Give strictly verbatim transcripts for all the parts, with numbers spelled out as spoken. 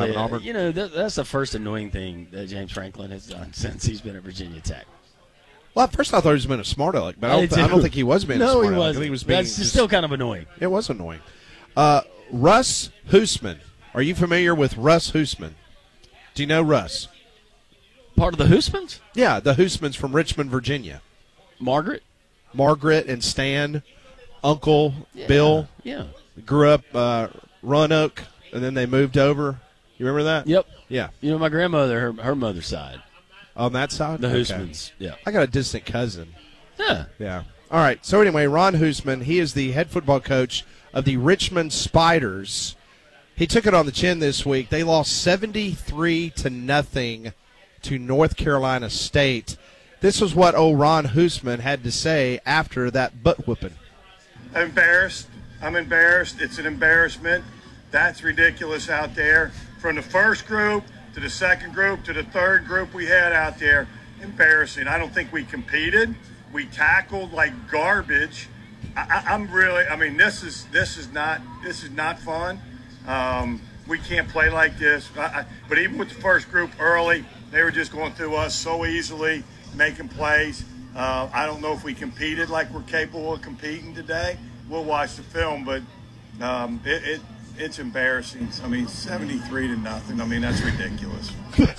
five at uh, Auburn. You know, that, that's the first annoying thing that James Franklin has done since he's been at Virginia Tech. Well, at first I thought he was being a smart aleck, but I don't, I, th- I don't think he was being no, a smart he aleck. I wasn't. think he was being That's just, still kind of annoying. It was annoying. Uh, Russ Hoosman. Are you familiar with Russ Hoosman? Do you know Russ? Part of the Hoosmans? Yeah, the Hoosmans from Richmond, Virginia. Margaret? Margaret and Stan, Uncle Yeah, Bill. Yeah. Grew up uh, Roanoke, and then they moved over. You remember that? Yep. Yeah. You know, my grandmother, her, her mother's side. On that side? The Okay. Hoosmans. Yeah. I got a distant cousin. Yeah. Yeah. All right. So anyway, Ron Hoosman, he is the head football coach of the Richmond Spiders. He took it on the chin this week. They lost seventy-three to nothing to North Carolina State. This was what old Ron Hoosman had to say after that butt whooping. I'm embarrassed. I'm embarrassed. It's an embarrassment. That's ridiculous out there. From the first group to the second group to the third group we had out there, embarrassing. I don't think we competed. We tackled like garbage. I, I, I'm really. I mean, this is this is not this is not fun. Um, we can't play like this. I, I, but even with the first group early, they were just going through us so easily, making plays. Uh, I don't know if we competed like we're capable of competing today. We'll watch the film, but um, it, it it's embarrassing. I mean, seventy-three to nothing. I mean, that's ridiculous.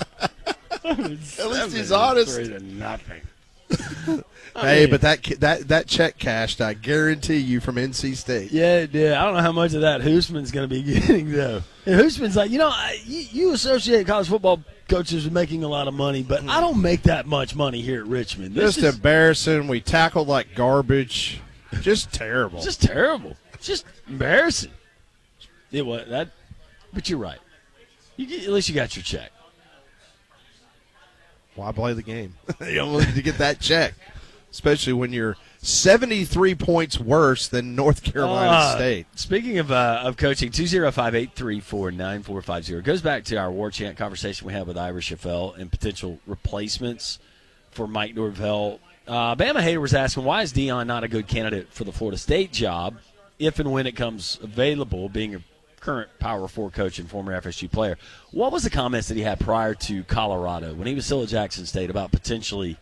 At least he's honest. To nothing. Hey, mean- but that that that check cashed, I guarantee you, from N C State. Yeah, yeah. I don't know how much of that Hoosman's going to be getting, though. And Hoosman's like, you know, I, you, you associate college football coaches with making a lot of money, but I don't make that much money here at Richmond. This Just is embarrassing. We tackled like garbage. Just terrible. just terrible. It's just embarrassing. It was that, but you're right. You get, at least you got your check. Why play the game? You don't need to get that check, especially when you're seventy-three points worse than North Carolina Uh, State. Speaking of uh, of coaching, two oh five, eight three four, nine four five zero goes back to our war chant conversation we had with Ira Chaffel and potential replacements for Mike Norvell. Uh, Bama Hater was asking, why is Dion not a good candidate for the Florida State job if and when it comes available, being a current Power Four coach and former F S U player? What was the comments that he had prior to Colorado when he was still at Jackson State about potentially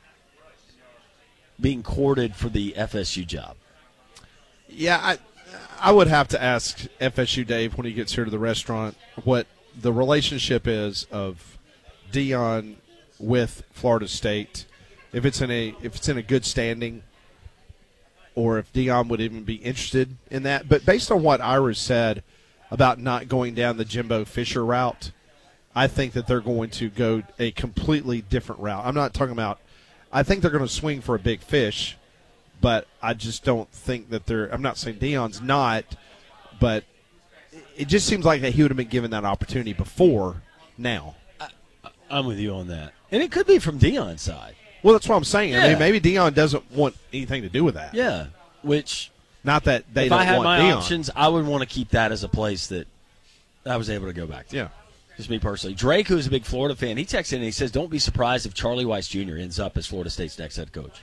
being courted for the F S U job? Yeah, I I would have to ask F S U Dave when he gets here to the restaurant what the relationship is of Dion with Florida State, if it's in a if it's in a good standing, or if Dion would even be interested in that. But based on what Ira said about not going down the Jimbo Fisher route, I think that they're going to go a completely different route. I'm not talking about – I think they're going to swing for a big fish, but I just don't think that they're – I'm not saying Dion's not, but it just seems like that he would have been given that opportunity before now. I'm with you on that. And it could be from Dion's side. Well, that's what I'm saying. I Yeah. mean, maybe Dion doesn't want anything to do with that. Yeah, which – Not that they if don't I had want my Dion. options, I would want to keep that as a place that I was able to go back to. Yeah. Just me personally. Drake, who's a big Florida fan, he texted in and he says, don't be surprised if Charlie Weiss Junior ends up as Florida State's next head coach.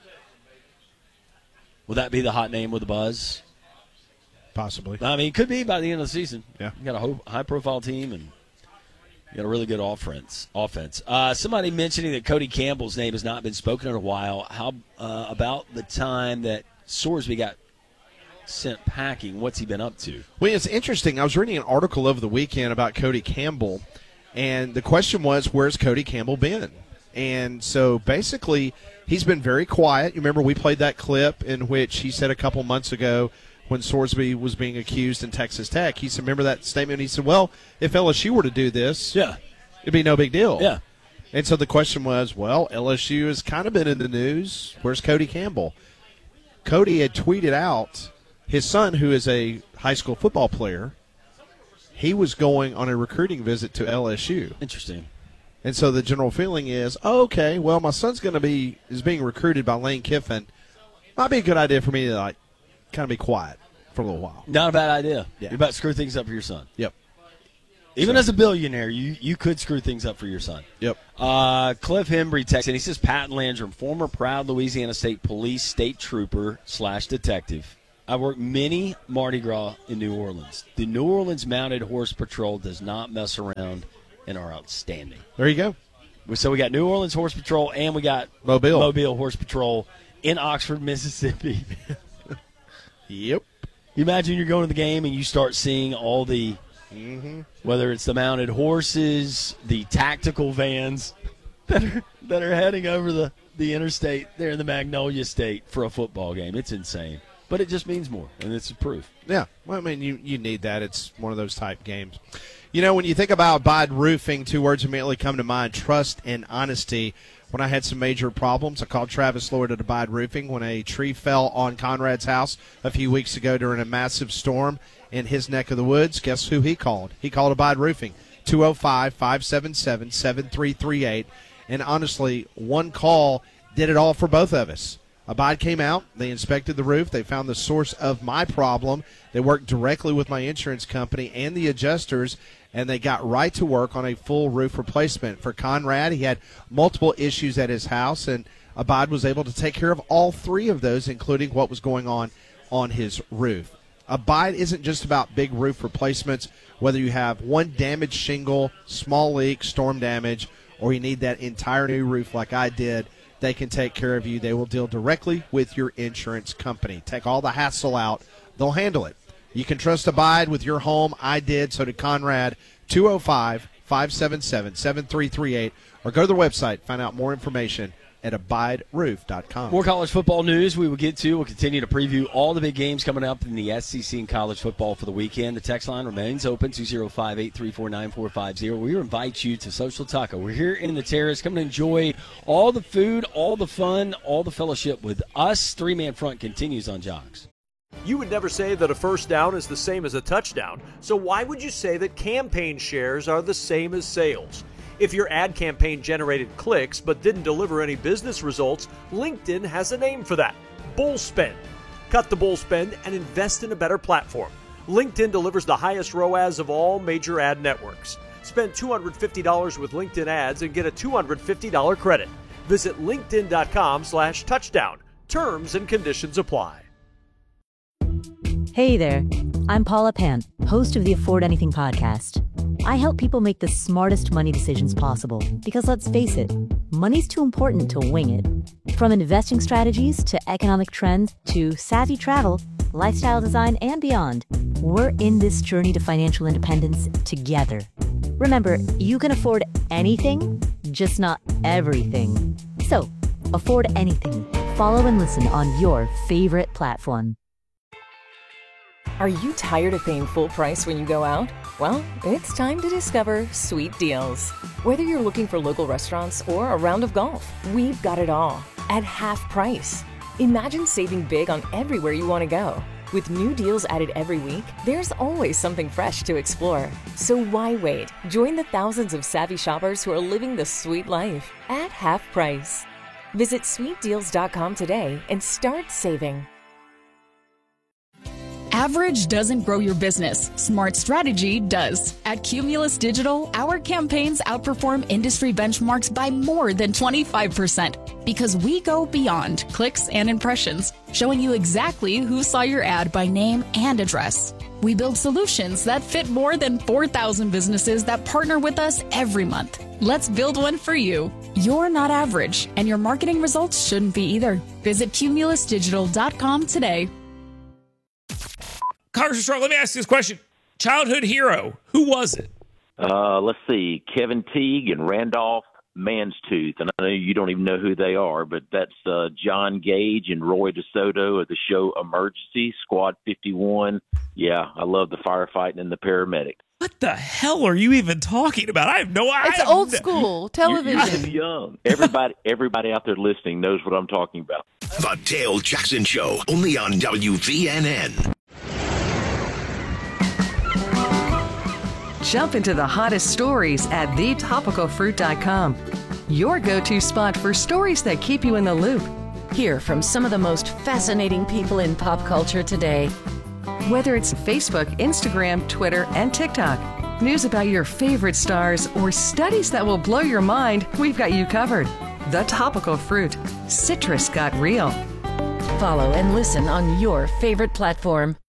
Will that be the hot name with the buzz? Possibly. I mean, it could be by the end of the season. Yeah. You got a ho- high-profile team and you got a really good offense. Offense. Uh, somebody mentioning that Cody Campbell's name has not been spoken in a while. How uh, about the time that Sorsby got sent packing? What's he been up to? Well, it's interesting. I was reading an article over the weekend about Cody Campbell, and the question was, where's Cody Campbell been? And so basically, he's been very quiet. You remember we played that clip in which he said a couple months ago when Sorsby was being accused in Texas Tech, he said, remember that statement? He said, well, if L S U were to do this, Yeah. it'd be no big deal. Yeah. And so the question was, well, L S U has kind of been in the news. Where's Cody Campbell? Cody had tweeted out his son, who is a high school football player, he was going on a recruiting visit to L S U. Interesting. And so the general feeling is, oh, okay, well, my son's going to be is being recruited by Lane Kiffin. Might be a good idea for me to, like, kind of be quiet for a little while. Not a bad idea. Yeah. You're about to screw things up for your son. Yep. Even So- as a billionaire, you, you could screw things up for your son. Yep. Uh, Cliff Hembry texts, and he says, Patton Landrum, former proud Louisiana State Police state trooper slash detective, I worked many Mardi Gras in New Orleans. The New Orleans Mounted Horse Patrol does not mess around and are outstanding. There you go. So we got New Orleans Horse Patrol and we got Mobile, Mobile Horse Patrol in Oxford, Mississippi. Yep. You imagine you're going to the game and you start seeing all the, mm-hmm. whether it's the mounted horses, the tactical vans that are that are heading over the, the interstate there in the Magnolia State for a football game. It's insane. But it just means more, and it's proof. Yeah. Well, I mean, you, you need that. It's one of those type games. You know, when you think about Abide Roofing, two words immediately come to mind, trust and honesty. When I had some major problems, I called Travis Lord at Abide Roofing when a tree fell on Conrad's house a few weeks ago during a massive storm in his neck of the woods. Guess who he called? He called Abide Roofing, two oh five, five seven seven, seven three three eight. And honestly, one call did it all for both of us. Abide came out. They inspected the roof. They found the source of my problem. They worked directly with my insurance company and the adjusters, and they got right to work on a full roof replacement. For Conrad, he had multiple issues at his house, and Abide was able to take care of all three of those, including what was going on on his roof. Abide isn't just about big roof replacements, whether you have one damaged shingle, small leak, storm damage, or you need that entire new roof like I did. They can take care of you. They will deal directly with your insurance company. Take all the hassle out. They'll handle it. You can trust Abide with your home. I did. So did Conrad. two oh five, five seven seven, seven three three eight. Or go to their website. Find out more information at abide roof dot com. More college football news we will get to. We'll continue to preview all the big games coming up in the S E C and college football for the weekend. The text line remains open, two oh five, eight three four, nine four five oh. We invite you to Social Taco. We're here in the Terrace. Come and enjoy all the food, all the fun, all the fellowship with us. Three-man front continues on Jocks. You would never say that a first down is the same as a touchdown, so why would you say that campaign shares are the same as sales? If your ad campaign generated clicks but didn't deliver any business results, LinkedIn has a name for that: bull spend. Cut the bull spend and invest in a better platform. LinkedIn delivers the highest R O A S of all major ad networks. Spend two hundred fifty dollars with LinkedIn ads and get a two hundred fifty dollars credit. Visit linkedin.com slash touchdown. Terms and conditions apply. Hey there, I'm Paula Pant, host of the Afford Anything podcast. I help people make the smartest money decisions possible because, let's face it, money's too important to wing it. From investing strategies to economic trends to savvy travel, lifestyle design, and beyond, we're in this journey to financial independence together. Remember, you can afford anything, just not everything. So, afford anything. Follow and listen on your favorite platform. Are you tired of paying full price when you go out? Well, it's time to discover Sweet Deals. Whether you're looking for local restaurants or a round of golf, we've got it all at half price. Imagine saving big on everywhere you want to go. With new deals added every week, there's always something fresh to explore. So why wait? Join the thousands of savvy shoppers who are living the sweet life at half price. Visit sweet deals dot com today and start saving. Average doesn't grow your business. Smart strategy does. At Cumulus Digital, our campaigns outperform industry benchmarks by more than twenty-five percent because we go beyond clicks and impressions, showing you exactly who saw your ad by name and address. We build solutions that fit more than four thousand businesses that partner with us every month. Let's build one for you. You're not average, and your marketing results shouldn't be either. Visit cumulus digital dot com today. Congressman Strong, let me ask you this question. Childhood hero, who was it? Uh, let's see, Kevin Teague and Randolph Manstooth. And I know you don't even know who they are, but that's uh, John Gage and Roy DeSoto of the show Emergency, Squad fifty-one. Yeah, I love the firefighting and the paramedic. What the hell are you even talking about? I have no idea. It's old school television. You're, you're too young. Everybody, everybody out there listening knows what I'm talking about. The Dale Jackson Show, only on W V N N. Jump into the hottest stories at the topical fruit dot com. Your go-to spot for stories that keep you in the loop. Hear from some of the most fascinating people in pop culture today. Whether it's Facebook, Instagram, Twitter, and TikTok, news about your favorite stars, or studies that will blow your mind, we've got you covered. The Topical Fruit. Citrus got real. follow and listen on your favorite platform.